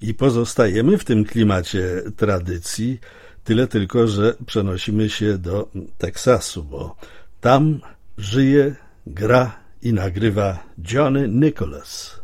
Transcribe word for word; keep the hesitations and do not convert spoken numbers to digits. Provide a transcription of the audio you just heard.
I pozostajemy w tym klimacie tradycji, tyle tylko, że przenosimy się do Teksasu, bo tam żyje, gra i nagrywa Johnny Nicholas.